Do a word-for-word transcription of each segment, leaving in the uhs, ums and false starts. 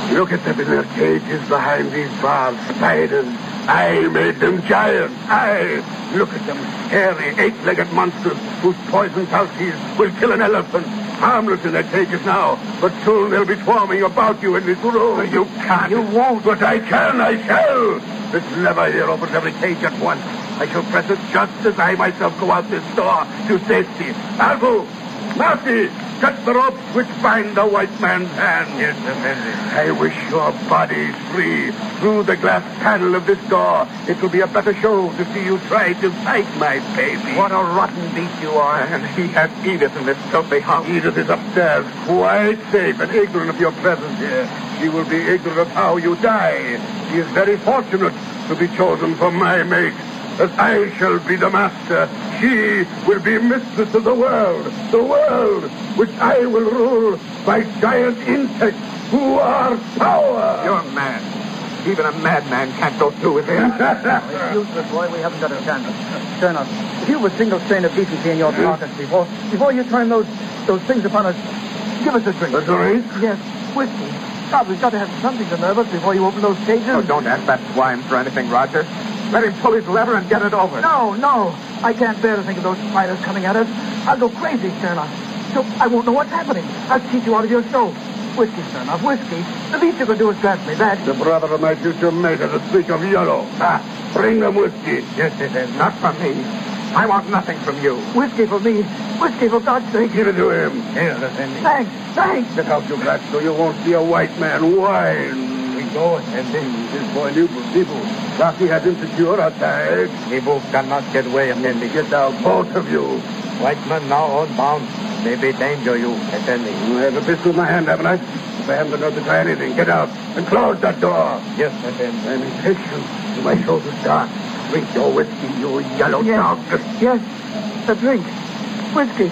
Look at them in their cages behind these bars. Spiders. I made them giants. I. Look at them. Hairy, eight-legged monsters whose poison pulses will kill an elephant. Harmless in their cages now, but soon they'll be swarming about you in this room. You can't. You won't. But I can. I shall. This lever here opens every cage at once. I shall press it just as I myself go out this door to safety. Algo, Marty, cut the ropes which bind the white man's hand. Yes, Professor. I wish your body free. Through the glass panel of this door, it will be a better show to see you try to fight my baby. What a rotten beast you are. And he has Edith in this filthy house. Edith is upstairs, quite safe and ignorant of your presence here. She will be ignorant of how you die. She is very fortunate to be chosen for my mate. As I shall be the master, she will be mistress of the world. The world which I will rule by giant insects who are power. You're mad. Even a madman can't go through with him. It's useless, boy. We haven't got a chance. Turner, if you have a single strain of decency in your carcass before, before you turn those those things upon us, give us a drink. A drink? Yes, whiskey. God, we've got to have something to nerve us before you open those cages. Oh, don't ask that swine for anything, Roger. Let him pull his lever and get it over. No, no. I can't bear to think of those spiders coming at us. I'll go crazy, Turner. So I won't know what's happening. I'll cheat you out of your show. Whiskey, Turner, whiskey. The least you could do is grant me that. The brother of my future mate has a streak of yellow. Ah, bring them whiskey. Yes, it is. Not from me. I want nothing from you. Whiskey for me. Whiskey for God's sake. Give it to him. Here, Lieutenant. Thanks, thanks. Get out your glass so you won't see a white man whine. We go, Lieutenant. This boy, Nibu, Nibu. Rocky has him secure outside. Nibu cannot get away, Lieutenant. Get out, both of you. White man now on bound. Maybe danger you, Lieutenant. I have a pistol in my hand, haven't I? If I haven't the nerve to try anything, get out and close that door. Yes, Lieutenant. I'm impatient. My shoulders dark. Drink your whiskey, you yellow yes. dog. Yes, a drink. Whiskey.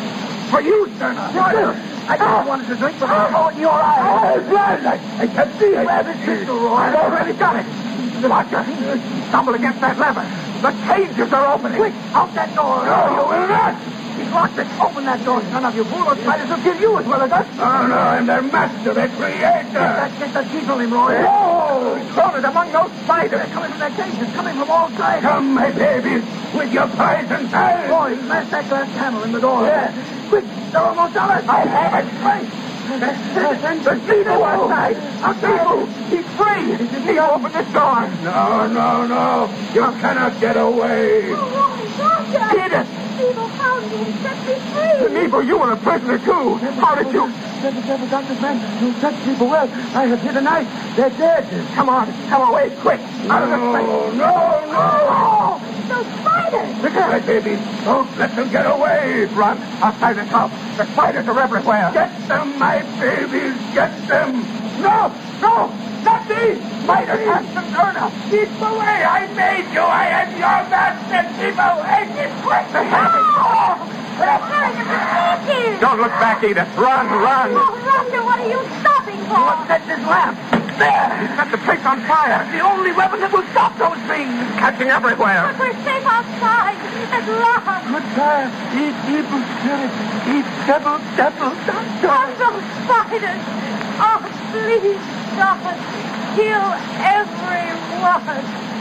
For you, Turner. Roger, I just wanted to drink, but I saw it in your eyes. I'm blind. I, I can't see it. Grab his pistol, Roy. I've already got it. Roger, stumble against that lever. The cages are opening. Quick, out that door. No, you will not. He's locked it. Open that door, son of you fool. Those spiders will kill you as well as us. Oh, no, I'm their master, their creator. Get that, get the teeth on him, Roy. Oh, thrown it among those spiders. They're coming from their cages, coming from all sides. Come, my babies, with your poison tongue. Roy, smash that glass panel in the door. Yeah. Quick, they're almost on us. I have it. Right. The Tito outside. A Tito. He's free. He opened this door. No, no, no. You cannot get away. Oh, Roger. Edith. Evil found me and set me free. Nebo, you were a prisoner, too. How did you... Never, never got this man. You touched people well. I have hit a knife. They're dead. Come on. Come away, quick. Out of this place. No, no, no. Those spiders. Look at my babies. Don't let them get away. Run. Outside the top. The spiders are everywhere. Get them, my babies. Get them. No, no. Not me. Spiders have some Turner. Keep away. I made you. I am your master. Keep away. Keep quick. The Don't look back, Edith. Run, run. Oh, Roger, what are you stopping for? What set this lamp? There. He's set the place on fire. The only weapon that will stop those things. Catching everywhere. But we're safe outside. At last. Goodbye. Eat evil spirit. Eat devil, devil, Oh, devil. those spiders. Oh, please, God. Kill every one.